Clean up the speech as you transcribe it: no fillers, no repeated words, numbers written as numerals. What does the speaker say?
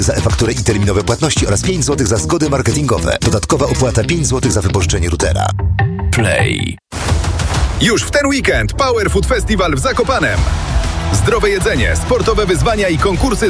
za e-fakturę i terminowe płatności oraz 5 zł za zgody marketingowe. Dodatkowa opłata 5 zł za wypożyczenie routera. Play. Już w ten weekend Power Food Festival w Zakopanem. Zdrowe jedzenie, sportowe wyzwania i konkursy